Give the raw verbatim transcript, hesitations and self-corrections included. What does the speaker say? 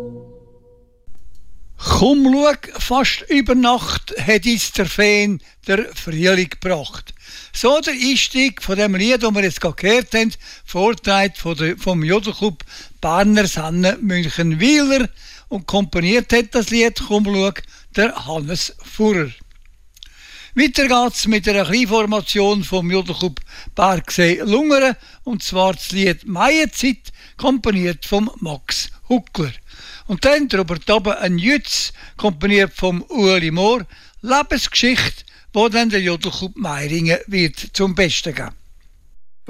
Komm, schau, fast über Nacht hat uns der Fan der Frühling gebracht. So der Einstieg von dem Lied, das wir jetzt gerade gehört haben, vorgetragen von der, vom Jodelclub Berner Sennen Münchenwiler, und komponiert hat das Lied, komm, schau, der Hannes Furrer. Weiter geht's mit einer Kleinformation vom Jodelclub Bergsee Lungern, und zwar das Lied Maienzeit, komponiert vom Max Huckler. Und dann darüber oben ein Jütz, komponiert vom Ueli Mohr, Lebensgeschichte, wo dann der Jodelclub Meiringen wird zum Besten geben.